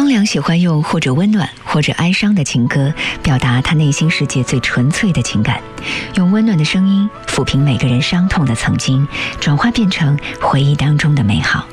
光良喜欢用或者温暖或者哀伤的情歌表达他内心世界最纯粹的情感，用温暖的声音抚平每个人伤痛的曾经，转化变成回忆当中的美好。